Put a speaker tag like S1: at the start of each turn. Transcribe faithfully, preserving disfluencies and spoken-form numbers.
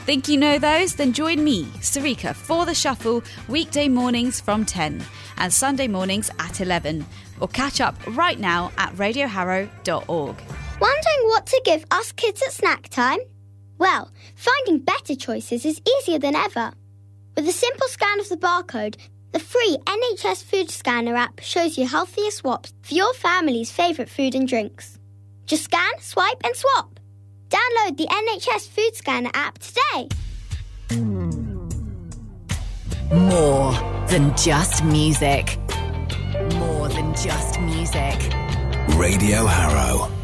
S1: Think you know those? Then join me, Sarika, for The Shuffle weekday mornings from ten and Sunday mornings at eleven. Or catch up right now at radio harrow dot org.
S2: Wondering what to give us kids at snack time? Well, finding better choices is easier than ever. With a simple scan of the barcode, the free N H S Food Scanner app shows you healthier swaps for your family's favourite food and drinks. Just scan, swipe and swap. Download the N H S Food Scanner app today.
S3: More than just music. More than just music.
S4: Radio Harrow.